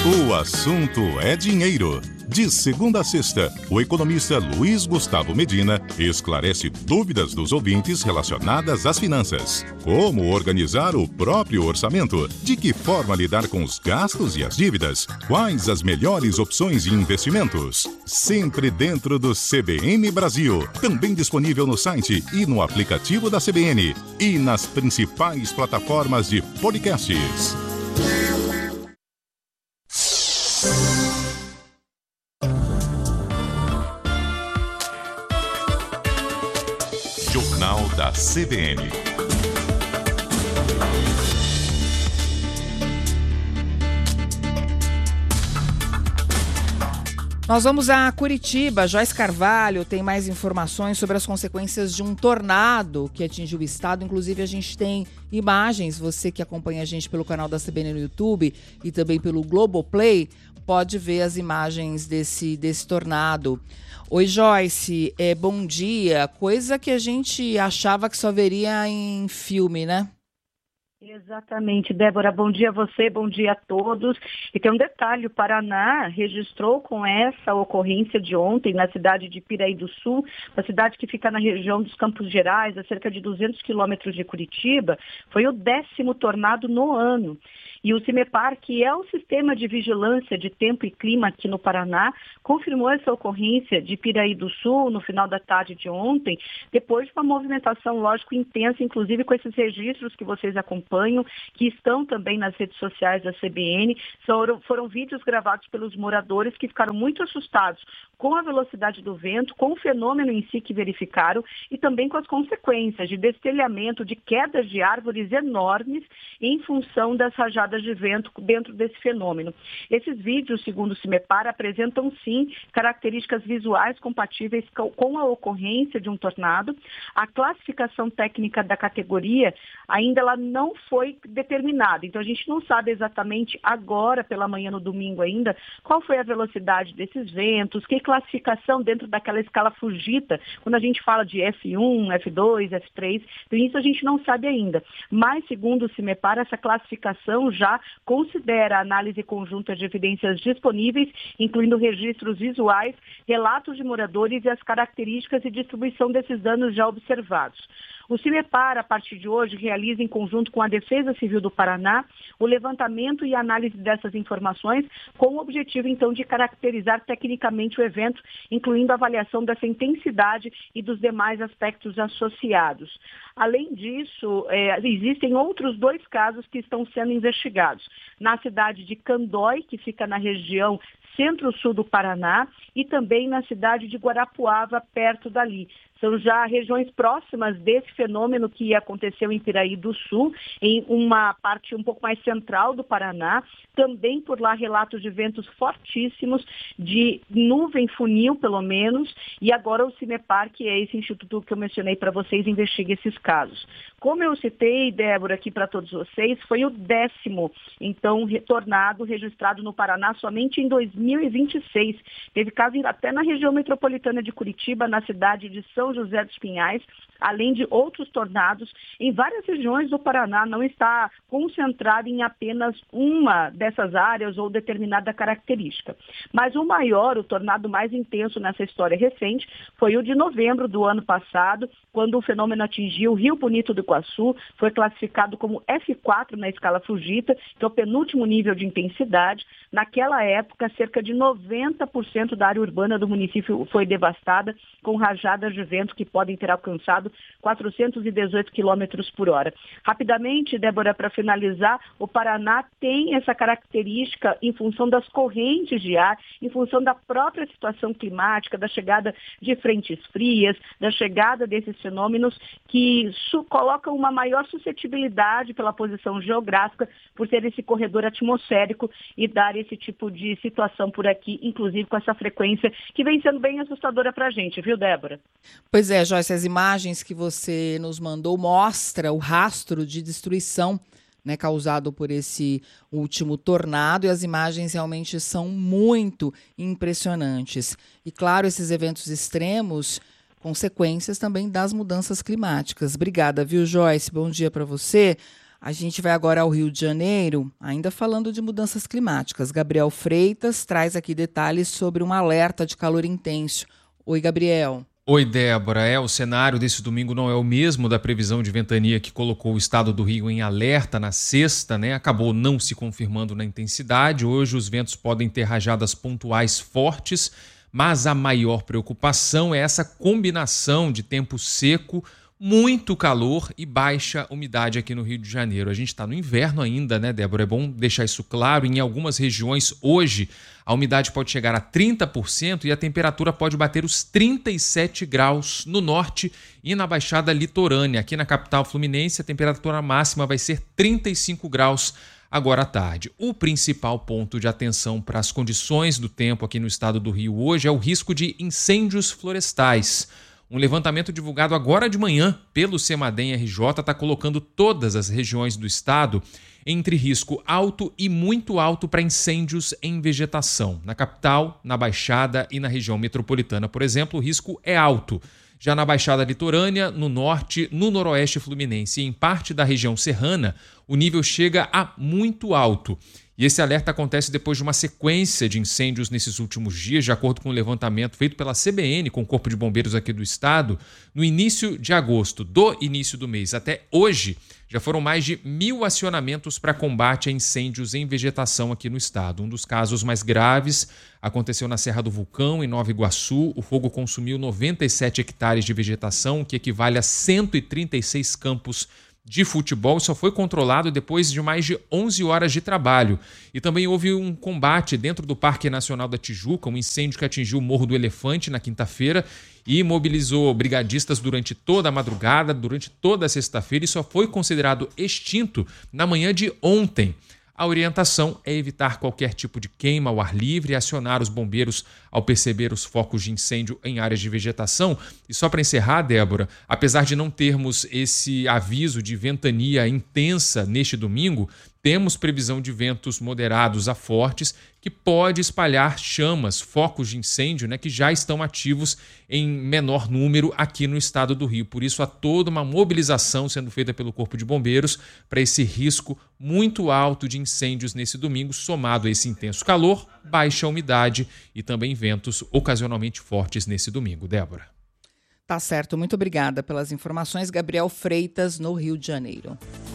O assunto é dinheiro. De segunda a sexta, o economista Luiz Gustavo Medina esclarece dúvidas dos ouvintes relacionadas às finanças. Como organizar o próprio orçamento? De que forma lidar com os gastos e as dívidas? Quais as melhores opções de investimentos? Sempre dentro do CBN Brasil. Também disponível no site e no aplicativo da CBN. E nas principais plataformas de podcasts. Jornal da CBN. Nós vamos a Curitiba. Joyce Carvalho tem mais informações sobre as consequências de um tornado que atingiu o estado. Inclusive, a gente tem imagens. Você que acompanha a gente pelo canal da CBN no YouTube e também pelo Globoplay, pode ver as imagens desse tornado. Oi, Joyce. Bom dia. Coisa que a gente achava que só veria em filme, né? Exatamente, Débora. Bom dia a você, bom dia a todos. E tem um detalhe, o Paraná registrou com essa ocorrência de ontem na cidade de Piraí do Sul, uma cidade que fica na região dos Campos Gerais, a cerca de 200 quilômetros de Curitiba, foi o 10º tornado no ano. E o CIMEPAR, que é o Sistema de Vigilância de Tempo e Clima aqui no Paraná, confirmou essa ocorrência de Piraí do Sul no final da tarde de ontem, depois de uma movimentação, lógico, intensa, inclusive com esses registros que vocês acompanham, que estão também nas redes sociais da CBN. Foram vídeos gravados pelos moradores que ficaram muito assustados com a velocidade do vento, com o fenômeno em si que verificaram e também com as consequências de destelhamento, de quedas de árvores enormes em função das rajadas de vento dentro desse fenômeno. Esses vídeos, segundo o CIMEPAR, apresentam sim características visuais compatíveis com a ocorrência de um tornado. A classificação técnica da categoria ainda ela não foi determinada, então a gente não sabe exatamente agora, pela manhã no domingo ainda, qual foi a velocidade desses ventos, que classificação dentro daquela escala Fujita, quando a gente fala de F1, F2, F3, então isso a gente não sabe ainda. Mas, segundo o CIMEPAR, essa classificação já considera a análise conjunta de evidências disponíveis, incluindo registros visuais, relatos de moradores e as características e distribuição desses danos já observados. O CIMEPAR, a partir de hoje, realiza em conjunto com a Defesa Civil do Paraná o levantamento e análise dessas informações com o objetivo, então, de caracterizar tecnicamente o evento, incluindo a avaliação dessa intensidade e dos demais aspectos associados. Além disso, existem outros 2 casos que estão sendo investigados. Na cidade de Candói, que fica na região centro-sul do Paraná, e também na cidade de Guarapuava, perto dali. São já regiões próximas desse fenômeno que aconteceu em Piraí do Sul, em uma parte um pouco mais central do Paraná. Também por lá relatos de ventos fortíssimos, de nuvem funil pelo menos, e agora o CIMEPAR, que é esse instituto que eu mencionei para vocês, investiga esses casos. Como eu citei, Débora, aqui para todos vocês, foi o 10º, então, tornado registrado no Paraná somente em 2026. Teve caso até na região metropolitana de Curitiba, na cidade de São José dos Pinhais, além de outros tornados em várias regiões do Paraná. Não está concentrado em apenas uma dessas áreas ou determinada característica. Mas o maior, o tornado mais intenso nessa história recente, foi o de novembro do ano passado, quando o fenômeno atingiu o Rio Bonito do Iguaçu, foi classificado como F4 na escala Fujita, que é o penúltimo nível de intensidade. Naquela época, cerca de 90% da área urbana do município foi devastada, com rajadas de vento que podem ter alcançado 418 quilômetros por hora. Rapidamente, Débora, para finalizar, o Paraná tem essa característica em função das correntes de ar, em função da própria situação climática, da chegada de frentes frias, da chegada desses fenômenos que colocam uma maior suscetibilidade pela posição geográfica, por ser esse corredor atmosférico e dar esse tipo de situação por aqui, inclusive com essa frequência que vem sendo bem assustadora para a gente, viu, Débora? Pois é, Joyce, as imagens que você nos mandou mostra o rastro de destruição, né, causado por esse último tornado, e as imagens realmente são muito impressionantes. E claro, esses eventos extremos, consequências também das mudanças climáticas. Obrigada, viu, Joyce? Bom dia para você. A gente vai agora ao Rio de Janeiro, ainda falando de mudanças climáticas. Gabriel Freitas traz aqui detalhes sobre um alerta de calor intenso. Oi, Gabriel. Oi, Débora. O cenário desse domingo não é o mesmo da previsão de ventania que colocou o estado do Rio em alerta na sexta, né? Acabou não se confirmando na intensidade. Hoje os ventos podem ter rajadas pontuais fortes, mas a maior preocupação é essa combinação de tempo seco, muito calor e baixa umidade aqui no Rio de Janeiro. A gente está no inverno ainda, né, Débora? É bom deixar isso claro. Em algumas regiões, hoje, a umidade pode chegar a 30% e a temperatura pode bater os 37 graus no norte e na Baixada Litorânea. Aqui na capital fluminense, a temperatura máxima vai ser 35 graus agora à tarde. O principal ponto de atenção para as condições do tempo aqui no estado do Rio hoje é o risco de incêndios florestais. Um levantamento divulgado agora de manhã pelo Semadem RJ está colocando todas as regiões do estado entre risco alto e muito alto para incêndios em vegetação. Na capital, na Baixada e na região metropolitana, por exemplo, o risco é alto. Já na Baixada Litorânea, no norte, no noroeste fluminense e em parte da região serrana, o nível chega a muito alto. E esse alerta acontece depois de uma sequência de incêndios nesses últimos dias, de acordo com o levantamento feito pela CBN, com o Corpo de Bombeiros aqui do estado. No início de agosto, do início do mês até hoje, já foram mais de 1.000 acionamentos para combate a incêndios em vegetação aqui no estado. Um dos casos mais graves aconteceu na Serra do Vulcão, em Nova Iguaçu. O fogo consumiu 97 hectares de vegetação, o que equivale a 136 campos de futebol, só foi controlado depois de mais de 11 horas de trabalho. E também houve um combate dentro do Parque Nacional da Tijuca, um incêndio que atingiu o Morro do Elefante na quinta-feira e mobilizou brigadistas durante toda a madrugada, durante toda a sexta-feira, e só foi considerado extinto na manhã de ontem. A orientação é evitar qualquer tipo de queima ao ar livre e acionar os bombeiros ao perceber os focos de incêndio em áreas de vegetação. E só para encerrar, Débora, apesar de não termos esse aviso de ventania intensa neste domingo, temos previsão de ventos moderados a fortes que pode espalhar chamas, focos de incêndio, né, que já estão ativos em menor número aqui no estado do Rio. Por isso, há toda uma mobilização sendo feita pelo Corpo de Bombeiros para esse risco muito alto de incêndios nesse domingo, somado a esse intenso calor, baixa umidade e também ventos ocasionalmente fortes nesse domingo. Débora. Tá certo, muito obrigada pelas informações. Gabriel Freitas, no Rio de Janeiro.